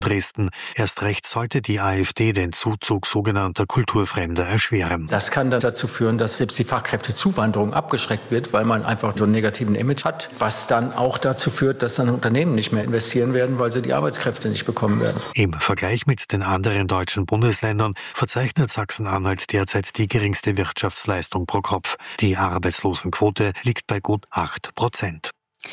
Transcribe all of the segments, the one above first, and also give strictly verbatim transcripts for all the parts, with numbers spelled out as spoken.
Dresden. Erst recht sollte die AfD den Zuzug sogenannter Kulturfremder erschweren. Das kann dann dazu führen, dass selbst die Fachkräftezuwanderung abgeschreckt wird, weil man einfach so einen negativen Image hat, was dann auch dazu führt, dass dann Unternehmen nicht mehr investieren werden, weil sie die Arbeitskräfte nicht bekommen werden. Im Vergleich mit den anderen deutschen Bundesländern verzeichnet Sachsen-Anhalt derzeit die geringste Wirtschaftsleistung pro Kopf. Die Arbeitslosenquote liegt bei gut acht Prozent.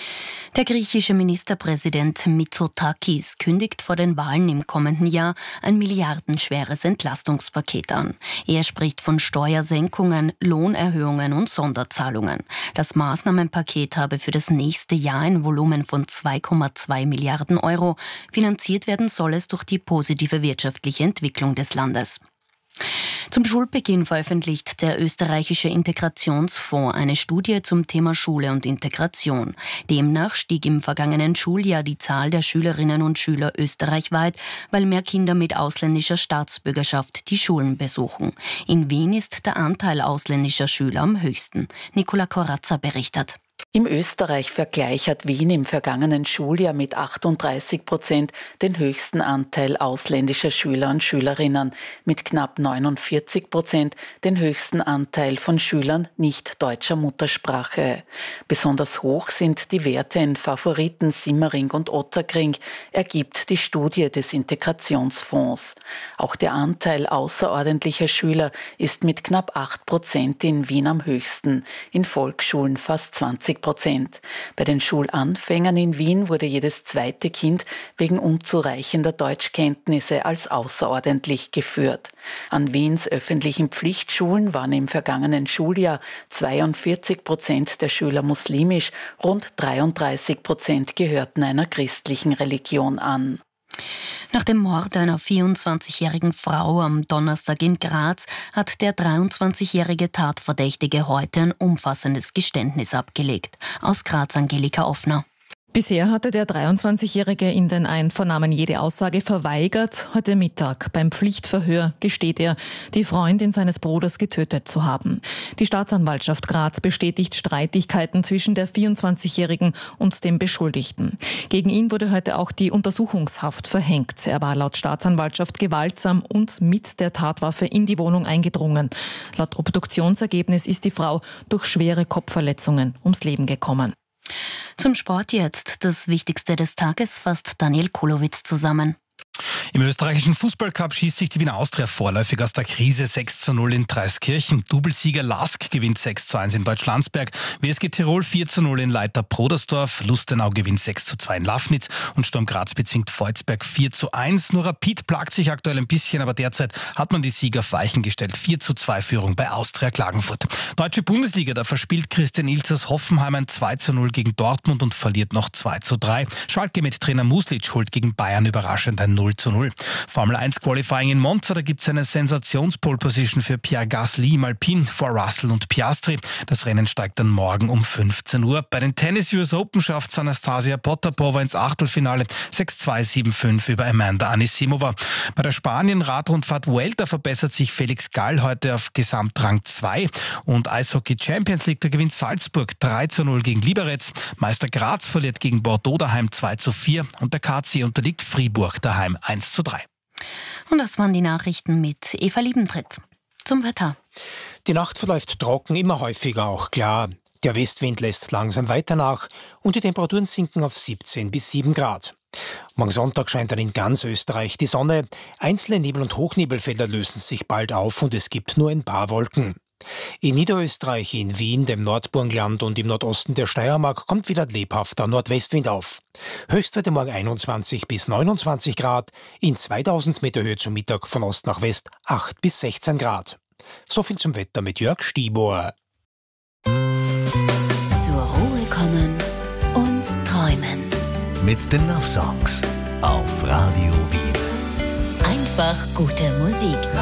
Der griechische Ministerpräsident Mitsotakis kündigt vor den Wahlen im kommenden Jahr ein milliardenschweres Entlastungspaket an. Er spricht von Steuersenkungen, Lohnerhöhungen und Sonderzahlungen. Das Maßnahmenpaket habe für das nächste Jahr ein Volumen von zwei Komma zwei Milliarden Euro. Finanziert werden soll es durch die positive wirtschaftliche Entwicklung des Landes. Zum Schulbeginn veröffentlicht der österreichische Integrationsfonds eine Studie zum Thema Schule und Integration. Demnach stieg im vergangenen Schuljahr die Zahl der Schülerinnen und Schüler österreichweit, weil mehr Kinder mit ausländischer Staatsbürgerschaft die Schulen besuchen. In Wien ist der Anteil ausländischer Schüler am höchsten. Nicola Corazza berichtet. Im Österreich-Vergleich hat Wien im vergangenen Schuljahr mit achtunddreißig Prozent den höchsten Anteil ausländischer Schüler und Schülerinnen, mit knapp neunundvierzig Prozent den höchsten Anteil von Schülern nicht deutscher Muttersprache. Besonders hoch sind die Werte in Favoriten, Simmering und Otterkring, ergibt die Studie des Integrationsfonds. Auch der Anteil außerordentlicher Schüler ist mit knapp acht Prozent in Wien am höchsten, in Volksschulen fast zwanzig Prozent. Bei den Schulanfängern in Wien wurde jedes zweite Kind wegen unzureichender Deutschkenntnisse als außerordentlich geführt. An Wiens öffentlichen Pflichtschulen waren im vergangenen Schuljahr zweiundvierzig Prozent der Schüler muslimisch, rund dreiunddreißig Prozent gehörten einer christlichen Religion an. Nach dem Mord einer vierundzwanzigjährigen Frau am Donnerstag in Graz hat der dreiundzwanzigjährige Tatverdächtige heute ein umfassendes Geständnis abgelegt. Aus Graz Angelika Offner. Bisher hatte der dreiundzwanzigjährige in den Einvernahmen jede Aussage verweigert. Heute Mittag beim Pflichtverhör gesteht er, die Freundin seines Bruders getötet zu haben. Die Staatsanwaltschaft Graz bestätigt Streitigkeiten zwischen der vierundzwanzigjährigen und dem Beschuldigten. Gegen ihn wurde heute auch die Untersuchungshaft verhängt. Er war laut Staatsanwaltschaft gewaltsam und mit der Tatwaffe in die Wohnung eingedrungen. Laut Obduktionsergebnis ist die Frau durch schwere Kopfverletzungen ums Leben gekommen. Zum Sport jetzt. Das Wichtigste des Tages fasst Daniel Kulowitz zusammen. Im österreichischen Fußballcup schießt sich die Wiener Austria vorläufig aus der Krise. sechs zu null in Dreiskirchen. Doublesieger Lask gewinnt sechs zu eins in Deutschlandsberg. W S G Tirol vier zu null in Leiter-Prodersdorf. Lustenau gewinnt sechs zu zwei in Lafnitz. Und Sturm Graz bezwingt Volzberg vier zu eins. Nur Rapid plagt sich aktuell ein bisschen, aber derzeit hat man die Sieger auf Weichen gestellt. vier zu zwei Führung bei Austria Klagenfurt. Deutsche Bundesliga, da verspielt Christian Ilzers Hoffenheim ein zwei zu null gegen Dortmund und verliert noch zwei zu drei. Schalke mit Trainer Muslic holt gegen Bayern überraschend ein null zu null. Formel eins Qualifying in Monza, da gibt es eine Sensations-Pole-Position für Pierre Gasly im Alpine vor Russell und Piastri. Das Rennen steigt dann morgen um fünfzehn Uhr. Bei den Tennis U S Open schafft es Anastasia Potapova ins Achtelfinale. sechs zwei, sieben fünf über Amanda Anisimova. Bei der Spanien-Radrundfahrt Vuelta verbessert sich Felix Gall heute auf Gesamtrang zwei. Und Eishockey Champions League, da gewinnt Salzburg drei zu null gegen Liberec. Meister Graz verliert gegen Bordeaux daheim zwei zu vier. Und der K C unterliegt Fribourg daheim eins zu drei. Und das waren die Nachrichten mit Eva Liebentritt. Zum Wetter. Die Nacht verläuft trocken, immer häufiger auch klar. Der Westwind lässt langsam weiter nach und die Temperaturen sinken auf siebzehn bis sieben Grad. Morgen Sonntag scheint dann in ganz Österreich die Sonne. Einzelne Nebel- und Hochnebelfelder lösen sich bald auf und es gibt nur ein paar Wolken. In Niederösterreich, in Wien, dem Nordburgenland und im Nordosten der Steiermark kommt wieder lebhafter Nordwestwind auf. Höchstwerte morgen einundzwanzig bis neunundzwanzig Grad, in zweitausend Meter Höhe zum Mittag von Ost nach West acht bis sechzehn Grad. So viel zum Wetter mit Jörg Stieber. Zur Ruhe kommen und träumen. Mit den Love Songs auf Radio Wien. Einfach gute Musik.